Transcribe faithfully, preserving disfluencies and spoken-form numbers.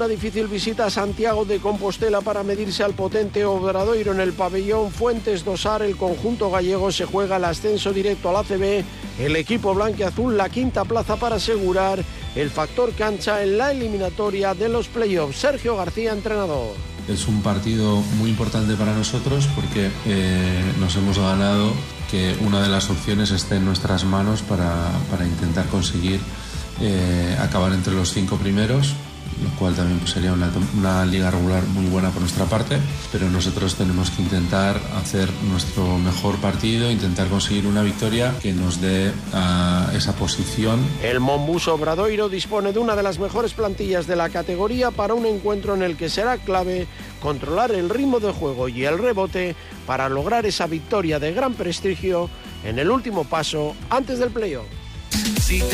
Una difícil visita a Santiago de Compostela para medirse al potente Obradoiro en el pabellón Fuentes do Sar. El conjunto gallego se juega el ascenso directo a la A C B. El equipo blanquiazul la quinta plaza para asegurar el factor cancha en la eliminatoria de los playoffs. Sergio García, entrenador. Es un partido muy importante para nosotros porque eh, nos hemos ganado que una de las opciones esté en nuestras manos para, para intentar conseguir eh, acabar entre los cinco primeros, lo cual también pues, sería una, una liga regular muy buena por nuestra parte, pero nosotros tenemos que intentar hacer nuestro mejor partido, intentar conseguir una victoria que nos dé uh, esa posición. El Monbus Obradoiro dispone de una de las mejores plantillas de la categoría para un encuentro en el que será clave controlar el ritmo de juego y el rebote para lograr esa victoria de gran prestigio en el último paso antes del playoff.